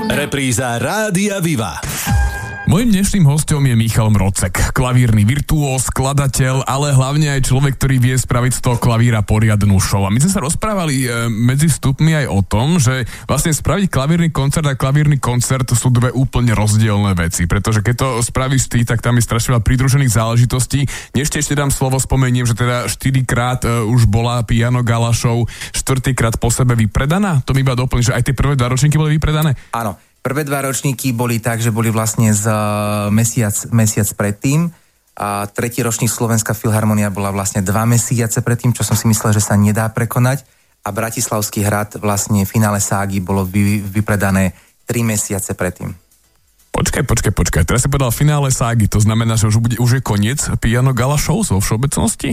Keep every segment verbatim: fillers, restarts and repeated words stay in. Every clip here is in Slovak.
Repríza Rádia Viva. Mojím dnešným hosťom je Michal Mrocek, klavírny virtuós, skladateľ, ale hlavne aj človek, ktorý vie spraviť z toho klavíra poriadnu show. A my sme sa rozprávali e, medzi vstupmi aj o tom, že vlastne spraviť klavírny koncert a klavírny koncert sú dve úplne rozdielne veci, pretože keď to spravíš ty, tak tam je strašne veľa pridružených záležitostí. Než ešte dám slovo, spomeniem, že teda štyrikrát e, už bola Piano Gala show, štvrtýkrát po sebe vypredaná. To mi iba doplň, že aj tie prvé dva ročníky boli vypredané? Áno. Prvé dva ročníky boli tak, že boli vlastne z mesiac, mesiac predtým a tretí ročník Slovenská filharmonia bola vlastne dva mesiace predtým, čo som si myslel, že sa nedá prekonať a Bratislavský hrad vlastne finále ságy bolo vy, vypredané tri mesiace predtým. Počkaj, počkaj, počkaj. Teraz si povedal finále ságy, to znamená, že už, bude, už je koniec Piano Gala show vo všeobecnosti?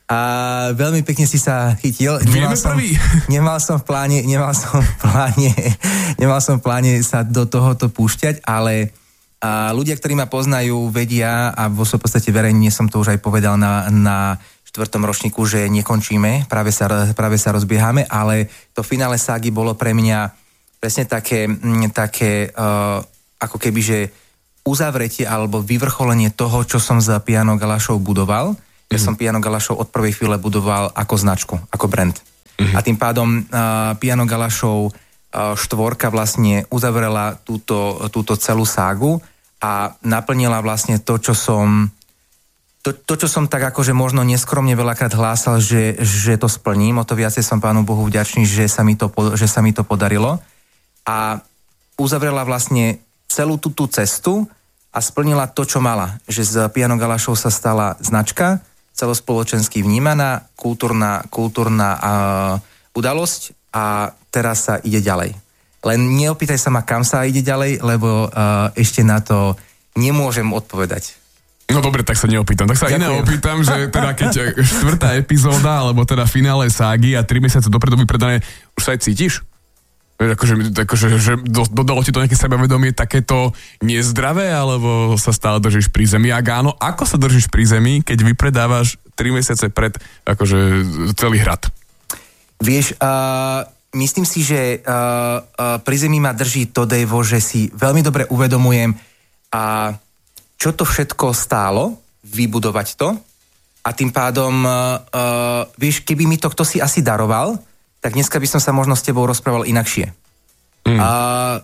A veľmi pekne si sa chytil. Vieme nemal som, prvý. Nemal som v pláne, nemal som v pláne, nemal som v pláne sa do tohoto púšťať, ale a ľudia, ktorí ma poznajú, vedia a vo svojej podstate verejne som to už aj povedal na, na štvrtom ročníku, že nekončíme, práve sa, práve sa rozbiehame, ale to finále ságy bolo pre mňa presne také, také uh, ako keby, že uzavretie alebo vyvrcholenie toho, čo som za Piano Gala show budoval. Ja som Piano Gala show od prvej chvíle budoval ako značku, ako brand. Uh-huh. A tým pádom uh, Piano Gala show uh, štvorka vlastne uzavrela túto, túto celú ságu a naplnila vlastne to, čo som to, to, čo som tak akože možno neskromne veľakrát hlásal, že, že to splním. O to viacej som Pánu Bohu vďačný, že sa mi to, že sa mi to podarilo. A uzavrela vlastne celú túto cestu a splnila to, čo mala. Že z Piano Gala show sa stala značka, celospoločensky vnímaná, kultúrna, kultúrna uh, udalosť a teraz sa ide ďalej. Len neopýtaj sa ma, kam sa ide ďalej, lebo uh, ešte na to nemôžem odpovedať. No dobre, tak sa neopýtam. Tak sa Ďakujem. iné opýtam, že teda keď štvrtá epizóda, alebo teda finále ságy a tri mesiace dopredu vypredané, už sa aj cítiš? Akože, akože že dodalo ti to nejaké sebavedomie takéto nezdravé, alebo sa stále držíš pri zemi? Ak áno, ako sa držíš pri zemi, keď vypredávaš tri mesiace pred akože celý hrad? Vieš, uh, myslím si, že uh, uh, pri zemi ma drží to, Dejvo, že si veľmi dobre uvedomujem, a čo to všetko stálo, vybudovať to, a tým pádom, uh, uh, vieš, keby mi to kto si asi daroval, tak dneska by som sa možno s tebou rozprával inakšie. Mm. A, a,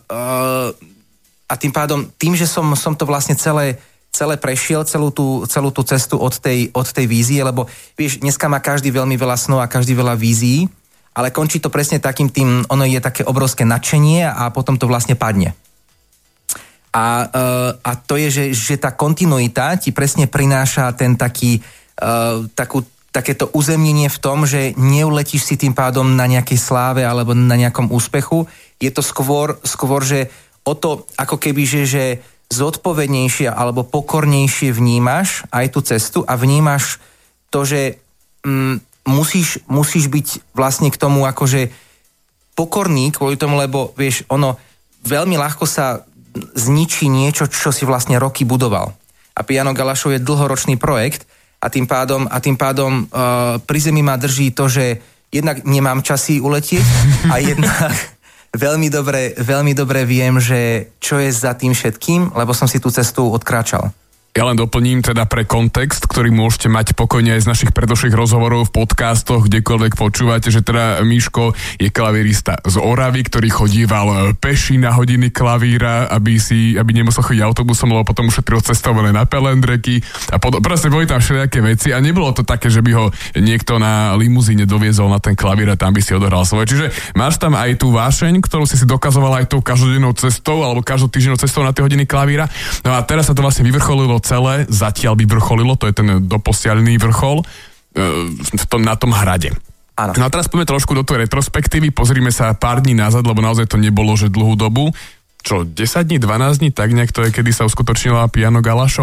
a tým pádom, tým, že som, som to vlastne celé, celé prešiel, celú tú, celú tú cestu od tej, od tej vízie, lebo vieš, dneska má každý veľmi veľa snov a každý veľa vízií, ale končí to presne takým tým, ono je také obrovské nadšenie a potom to vlastne padne. A, a to je, že, že tá kontinuita ti presne prináša ten taký, takú takéto uzemnenie v tom, že neuletíš si tým pádom na nejakej sláve alebo na nejakom úspechu. Je to skôr, skôr že o to ako keby, že, že zodpovednejšie alebo pokornejšie vnímaš aj tú cestu a vnímaš to, že mm, musíš, musíš byť vlastne k tomu akože pokorný kvôli tomu, lebo vieš, ono veľmi ľahko sa zničí niečo, čo si vlastne roky budoval. A Piano Gala show je dlhoročný projekt, A tým pádom, a tým pádom uh, pri zemi ma drží to, že jednak nemám časy uletieť a jednak veľmi dobre, veľmi dobre viem, že čo je za tým všetkým, lebo som si tú cestu odkráčal. Ja len doplním teda pre kontext, ktorý môžete mať pokojne aj z našich predošlých rozhovorov v podcastoch, kdekoľvek počúvate, že teda Miško je klavírista z Oravy, ktorý chodíval peši na hodiny klavíra, aby si, aby nemusel chodiť autobusom, lebo potom ušetril cestovanie na pelendreky a pod... proste boli tam všelijaké veci a nebolo to také, že by ho niekto na limuzíne doviezol na ten klavír a tam by si odohral svoje. Čiže máš tam aj tú vášeň, ktorú si si dokazoval aj tou každodennou cestou alebo každotýždennou cestou na tie hodiny klavíra. No a teraz sa to vlastne vyvrcholilo celé, zatiaľ by vrcholilo, to je ten doposiaľný vrchol v tom, na tom hrade. Áno. No a teraz poďme trošku do tej retrospektívy, pozrime sa pár dní nazad, lebo naozaj to nebolo, že dlhú dobu. Čo, desať dní, dvanásť dní, tak nejak to je, kedy sa uskutočnila Piano Gala show?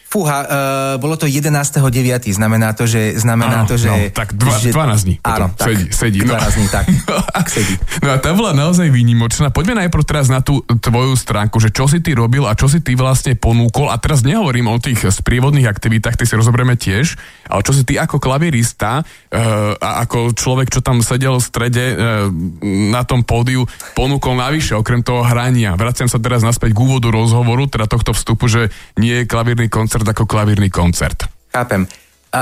Fúha, uh, bolo to jedenásteho deviateho znamená to, že... Znamená áno, to, že no, tak dva, že, dvanásť dní. Áno, tak. Sedí, sedí. dvanásť dní, tak. sedí. No a tá bola naozaj výnimočná. Poďme najprv teraz na tú tvoju stránku, že čo si ty robil a čo si ty vlastne ponúkol. A teraz nehovorím o tých sprievodných aktivitách, ty si rozoberieme tiež, ale čo si ty ako klavierista uh, a ako človek, čo tam sedel v strede uh, na tom pódiu, ponúkol navyše, okrem toho hrania. Vraciam sa teraz naspäť k úvodu rozhovoru, teda tohto vstupu, že nie je klavírny koncert ako klavírny koncert. Chápem. Uh,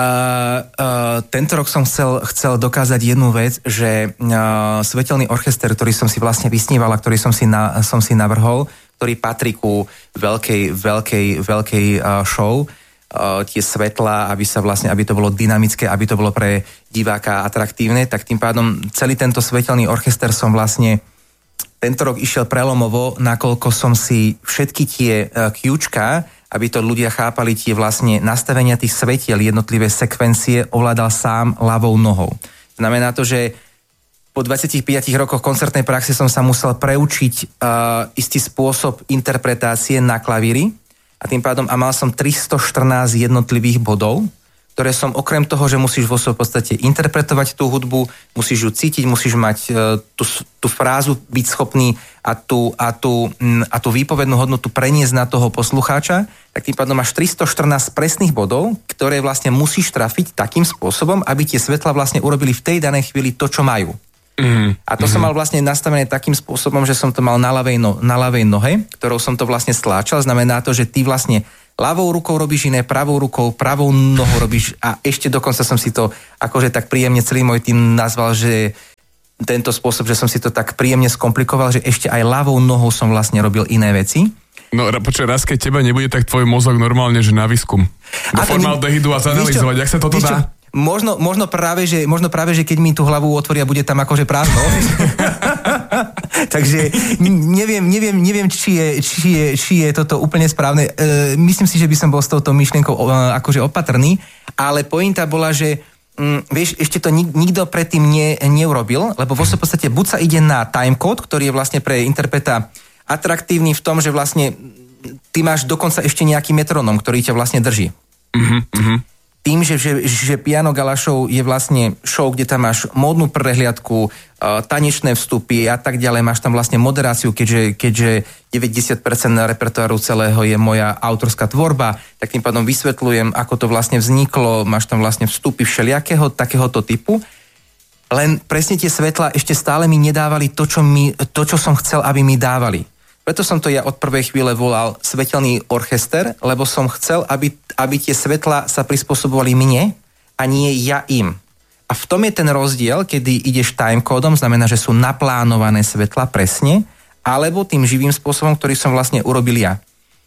uh, tento rok som chcel, chcel dokázať jednu vec, že uh, svetelný orchester, ktorý som si vlastne vysníval a ktorý som si, na, som si navrhol, ktorý patrí ku veľkej, veľkej, veľkej uh, show, uh, tie svetlá, aby sa vlastne, aby to bolo dynamické, aby to bolo pre diváka atraktívne, tak tým pádom celý tento svetelný orchester som vlastne tento rok išiel prelomovo, nakoľko som si všetky tie uh, kľúčka, aby to ľudia chápali, tie vlastne nastavenia tých svetiel, jednotlivé sekvencie ovládal sám ľavou nohou. Znamená to, že po dvadsiatich piatich rokoch koncertnej praxe som sa musel preučiť uh, istý spôsob interpretácie na klavíri a tým pádom a mal som tristoštrnásť jednotlivých bodov, ktoré som okrem toho, že musíš vo svojej podstate interpretovať tú hudbu, musíš ju cítiť, musíš mať uh, tú, tú frázu, byť schopný a tú, a, tú, a tú výpovednú hodnotu preniesť na toho poslucháča, tak tým pádom máš tristoštrnásť presných bodov, ktoré vlastne musíš trafiť takým spôsobom, aby tie svetla vlastne urobili v tej danej chvíli to, čo majú. Mm, a to mm. som mal vlastne nastavené takým spôsobom, že som to mal na ľavej, no, na ľavej nohe, ktorou som to vlastne stláčal. Znamená to, že ty vlastne ľavou rukou robíš iné, pravou rukou, pravou nohou robíš a ešte dokonca som si to akože tak príjemne celý môj tým nazval, že tento spôsob, že som si to tak príjemne skomplikoval, že ešte aj ľavou nohou som vlastne robil iné veci. No počkaj, raz keď teba nebude, tak tvoj mozog normálne, že na výskum. Do formaldehydu a zanalizovať, jak sa toto dá? Možno, možno, práve, že, možno práve, že keď mi tú hlavu otvoria, bude tam akože prázdno. Takže neviem, neviem, neviem či, je, či, je, či je toto úplne správne. E, myslím si, že by som bol s touto myšlienkou e, akože opatrný, ale pointa bola, že m, vieš, ešte to nik, nikto predtým ne, neurobil, lebo vo v podstate buď sa ide na timecode, ktorý je vlastne pre interpreta atraktívny v tom, že vlastne ty máš dokonca ešte nejaký metronom, ktorý ťa vlastne drží. Mhm, mhm. Tým, že, že, že Piano Gala Show je vlastne show, kde tam máš módnu prehliadku, uh, tanečné vstupy a tak ďalej, máš tam vlastne moderáciu, keďže, keďže deväťdesiat percent repertoáru celého je moja autorská tvorba, tak tým pádom vysvetľujem, ako to vlastne vzniklo, máš tam vlastne vstupy všelijakého takéhoto typu. Len presne tie svetla ešte stále mi nedávali to, čo, mi, to, čo som chcel, aby mi dávali. Preto som to ja od prvej chvíle volal svetelný orchester, lebo som chcel, aby, aby tie svetla sa prispôsobovali mne a nie ja im. A v tom je ten rozdiel, kedy ideš timecodom, znamená, že sú naplánované svetla presne, alebo tým živým spôsobom, ktorý som vlastne urobil ja.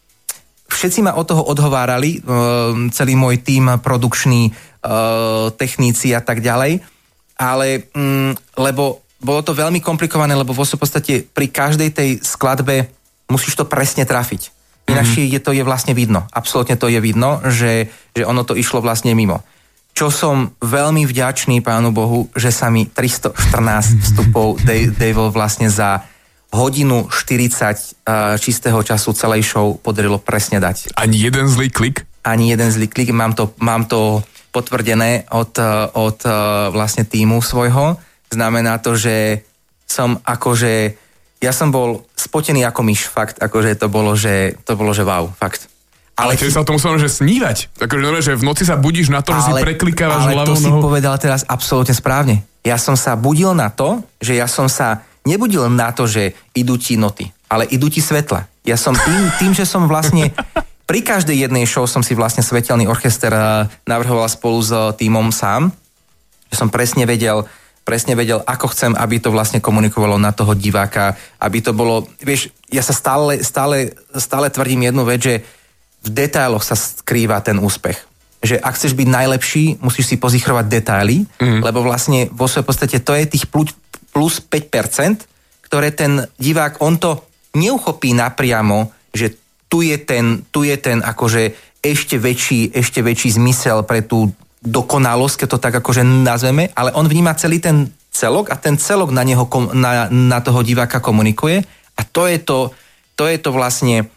Všetci ma od toho odhovárali, celý môj tím, produkčný, techníci a tak ďalej, ale lebo bolo to veľmi komplikované, lebo vo v podstate pri každej tej skladbe musíš to presne trafiť. Inakšie je to je vlastne vidno. Absolútne to je vidno, že, že ono to išlo vlastne mimo. Čo som veľmi vďačný Pánu Bohu, že sa mi tristoštrnásť vstupov Dave vlastne za hodinu štyridsať uh, čistého času celej show podarilo presne dať. Ani jeden zlý klik? Ani jeden zlý klik. Mám to, mám to potvrdené od, od uh, vlastne tímu svojho. Znamená to, že som akože, ja som bol spotený ako myš, fakt, akože to bolo, že to bolo, že wow, fakt. Ale, ale ty sa o tom musel, že snívať. Akože, že v noci sa budíš na to, že si preklikávaš ľavou nohou. Ale to si povedal teraz absolútne správne. Ja som sa budil na to, že ja som sa nebudil na to, že idú ti noty, ale idú ti svetla. Ja som tým, tým že som vlastne pri každej jednej show som si vlastne svetelný orchester navrhoval spolu s tímom sám, že som presne vedel, presne vedel, ako chcem, aby to vlastne komunikovalo na toho diváka, aby to bolo, vieš, ja sa stále, stále, stále tvrdím jednu vec, že v detailoch sa skrýva ten úspech. Že ak chceš byť najlepší, musíš si pozichrovať detaily, mm. lebo vlastne vo svojej podstate to je tých plus, plus päť percent, ktoré ten divák, on to neuchopí napriamo, že tu je ten, tu je ten akože ešte väčší, ešte väčší zmysel pre tú dokonalosť, keď to tak akože nazveme, ale on vníma celý ten celok a ten celok na neho, na, na toho diváka komunikuje a to je to, to je to vlastne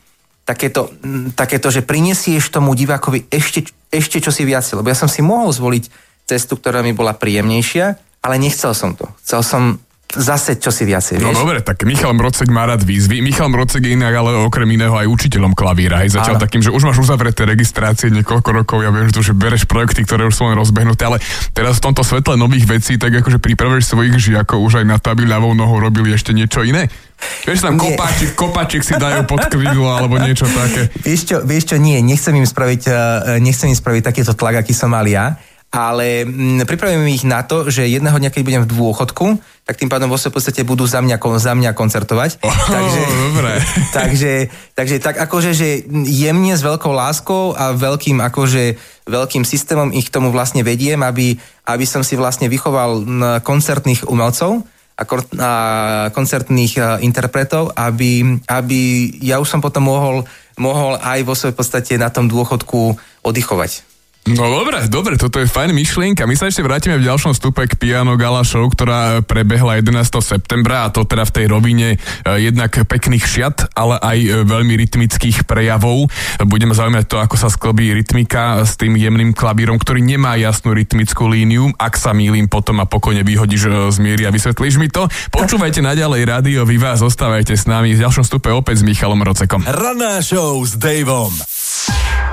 takéto, takéto, že prinesieš tomu divákovi ešte, ešte čosi viac, lebo ja som si mohol zvoliť cestu, ktorá mi bola príjemnejšia, ale nechcel som to. Chcel som zase čosi viacej, vieš? No dobre, tak Michal Mrocek má rád výzvy. Michal Mrocek je inak ale okrem iného aj učiteľom klavíra. Aj zatiaľ takým, že už máš uzavreté registrácie niekoľko rokov, ja viem, že bereš projekty, ktoré už sú len rozbehnuté, ale teraz v tomto svetle nových vecí, tak akože pripravuješ svojich žiakov už aj na to, aby ľavou nohou robili ešte niečo iné? Vieš, tam kopáčik, kopáčik si dajú pod krídlo alebo niečo také. Vieš čo, vieš čo, nie, nechcem im spraviť, nechcem im spraviť takýto tlak, aký som mal ja, ale pripravím ich na to, že jedného dňa, keď budem v dôchodku, tak tým pádom vo svojej podstate budú za mňa, za mňa koncertovať. Oh, takže, dobre. takže, takže tak akože, že jemne s veľkou láskou a veľkým akože veľkým systémom ich k tomu vlastne vediem, aby, aby som si vlastne vychoval koncertných umelcov a, kon, a koncertných interpretov, aby, aby ja už som potom mohol, mohol aj vo svojej podstate na tom dôchodku oddychovať. No dobre, dobre, toto je fajn myšlienka. My sa ešte vrátime v ďalšom stupe k Piano Gala Show, ktorá prebehla jedenásteho septembra a to teda v tej rovine jednak pekných šiat, ale aj veľmi rytmických prejavov. Budeme zaujímať to, ako sa sklbí rytmika s tým jemným klavírom, ktorý nemá jasnú rytmickú líniu. Ak sa mýlim, potom a pokojne vyhodíš z miery a vysvetlíš mi to. Počúvajte naďalej Rádio Viva, zostávajte s nami v ďalšom stupe opäť s Michalom Mrocekom. Ranná show s Davom.